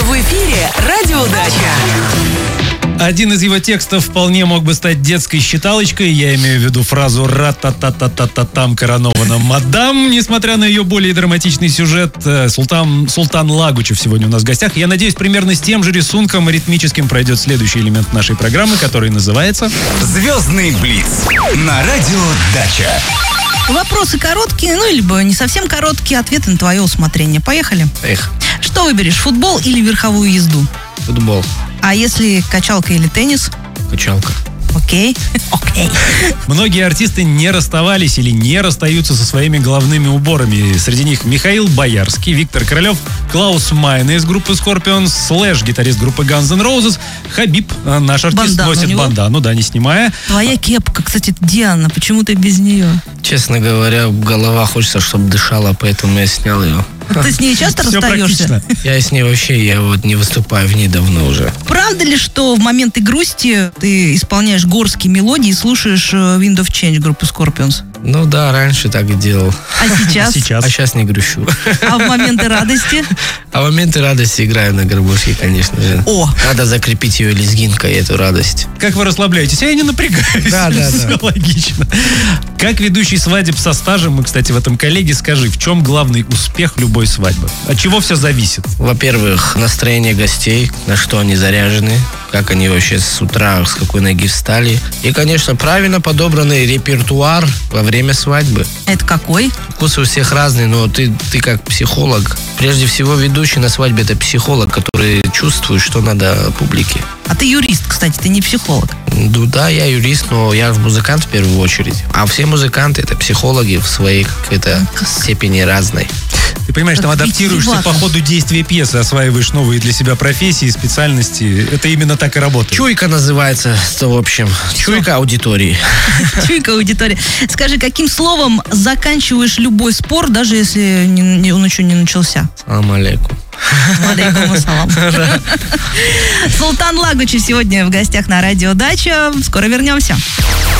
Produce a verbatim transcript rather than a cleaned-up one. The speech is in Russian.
В эфире «Радио Дача». Один из его текстов вполне мог бы стать детской считалочкой. Я имею в виду фразу «ра-та-та-та-та-та-там коронована мадам». Несмотря на ее более драматичный сюжет, Султан, Султан Лагучев сегодня у нас в гостях. Я надеюсь, примерно с тем же рисунком ритмическим пройдет следующий элемент нашей программы, который называется «Звездный блиц» на Радио Дача. Вопросы короткие, ну, либо не совсем короткие, ответы на твое усмотрение. Поехали. Эх. Что выберешь, футбол или верховую езду? Футбол. А если качалка или теннис? Качалка. Окей. Окей. Многие артисты не расставались или не расстаются со своими головными уборами. Среди них Михаил Боярский, Виктор Королев, Клаус Майне из группы Scorpions, Слэш, гитарист группы Guns N' Roses, Хабиб, наш артист, Бандану носит бандану, да, не снимая. Твоя кепка, кстати, Диана, почему ты без нее? Честно говоря, голова хочется, чтобы дышала, поэтому я снял ее. Ты с ней часто Все расстаешься? практично. Я с ней вообще, я вот не выступаю в ней давно уже. Правда ли, что в моменты грусти ты исполняешь горские мелодии и слушаешь э, Wind of Change группы Scorpions? Ну да, раньше так и делал. А сейчас? Сейчас. А сейчас не грущу. А в моменты радости? А в моменты радости играю на гармошке, конечно же. О! Надо закрепить ее лезгинкой, эту радость. Как вы расслабляетесь? А я не напрягаюсь. Да, да, Все да. логично. Как ведущий свадеб со стажем, мы, кстати, в этом коллеге, скажи, в чем главный успех любой свадьбы? От чего все зависит? Во-первых, настроение гостей, на что они заряжены, как они вообще с утра, с какой ноги встали. И, конечно, правильно подобранный репертуар во время свадьбы. Это какой? Вкусы у всех разные, но ты, ты как психолог, прежде всего ведущий на свадьбе — это психолог, который чувствует, что надо публике. А ты юрист, кстати, ты не психолог. Ну да, я юрист, но я музыкант в первую очередь. А все музыканты — это психологи в своей какой-то степени разной. Ты понимаешь, там Это адаптируешься витиевато. по ходу действия пьесы, осваиваешь новые для себя профессии, специальности. Это именно так и работает. Чуйка называется, в общем. Чуйка аудитории. Чуйка аудитория. Скажи, каким словом заканчиваешь любой спор, даже если не- не- он еще не начался? Салам алейкум. Алейкум ассалам. Султан Лагучев сегодня в гостях на Радио Дача. Скоро вернемся.